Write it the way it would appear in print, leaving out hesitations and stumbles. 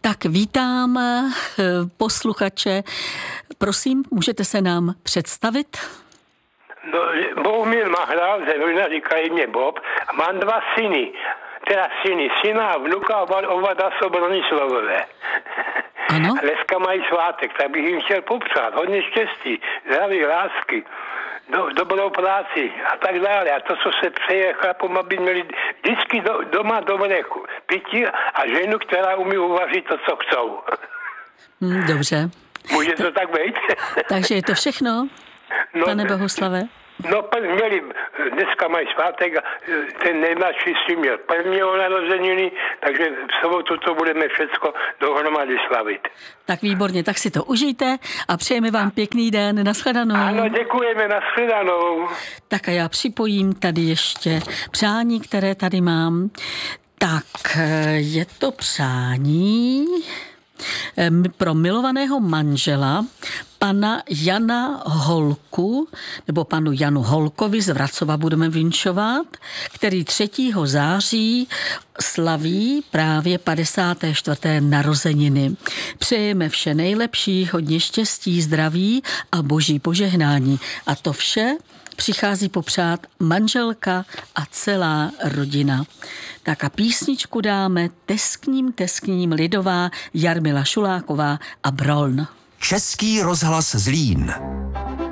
Tak vítám posluchače. Prosím, můžete se nám představit? No, Bohumír Mahrál, ze Vlna, říkají mě Bob, a mám dva syny. Teda syna a vnuka, oba dva jsou Bronislavové. Ano. A dneska mají svátek, tak bych jim chtěl popřát hodně štěstí, zdraví, lásky, dobrou práci a tak dále. A to, co se přeje chlapům, aby měli vždycky doma dobré pití a ženu, která umí uvařit to, co chcou. Dobře. Může to tak být? Takže je to všechno, pane Bohuslave? No, dneska mají svátek a ten nejmladší si měl prvního narozeniny, takže v sobotu to budeme všecko dohromady slavit. Tak výborně, tak si to užijte a přejeme vám pěkný den, nashledanou. Ano, děkujeme, nashledanou. Tak a já připojím tady ještě přání, které tady mám. Tak, je to přání pro milovaného manžela pana Jana Holku, nebo panu Janu Holkovi z Vracova budeme vinšovat, který 3. září slaví právě 54. narozeniny. Přejeme vše nejlepší, hodně štěstí, zdraví a boží požehnání. A to vše přichází popřát manželka a celá rodina. Tak a písničku dáme Teskním lidová Jarmila Šuláková a Broln. Český rozhlas Zlín.